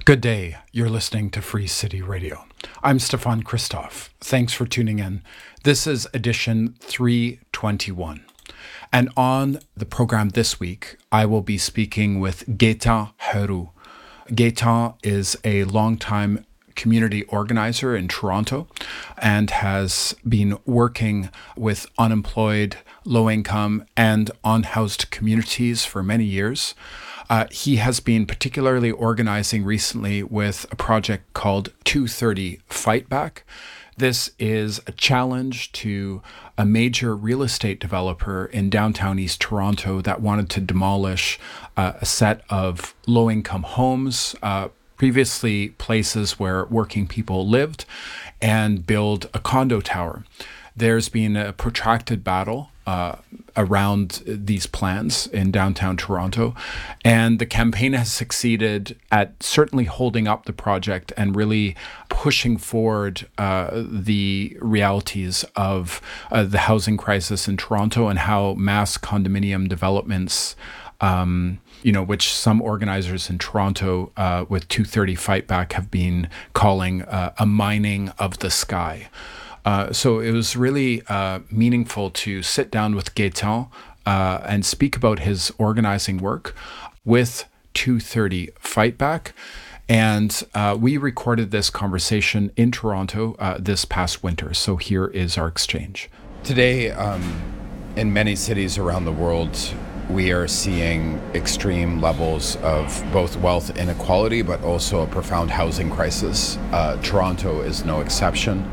Good day. You're listening to Free City Radio. I'm Stefan Christoff. Thanks for tuning in. This is edition 321. And on the program this week, I will be speaking with Gaetan Heroux. Gaetan is a longtime community organizer in Toronto and has been working with unemployed, low-income, and unhoused communities for many years. He has been particularly organizing recently with a project called 230 Fight Back. This is a challenge to a major real estate developer in downtown East Toronto that wanted to demolish a set of low-income homes, previously places where working people lived, and build a condo tower. There's been a protracted battle around these plans in downtown Toronto, and the campaign has succeeded at certainly holding up the project and really pushing forward the realities of the housing crisis in Toronto and how mass condominium developments, which some organizers in Toronto with 230 Fight Back have been calling a mining of the sky. So it was really meaningful to sit down with Gaetan and speak about his organizing work with 230 Fight Back. And we recorded this conversation in Toronto this past winter. So here is our exchange. Today, in many cities around the world, we are seeing extreme levels of both wealth inequality, but also a profound housing crisis. Toronto is no exception.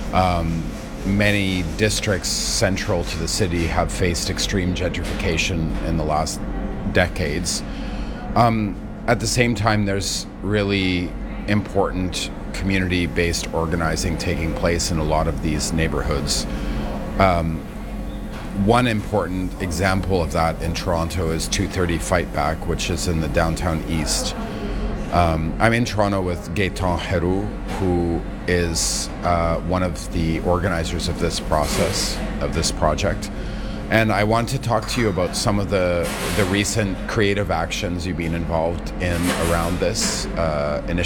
Many districts central to the city have faced extreme gentrification in the last decades. At the same time, there's really important community-based organizing taking place in a lot of these neighborhoods. One important example of that in Toronto is 230 Fight Back, which is in the downtown east. I'm in Toronto with Gaetan Heroux, who is one of the organizers of this process, of this project. And I want to talk to you about some of the recent creative actions you've been involved in around this initiative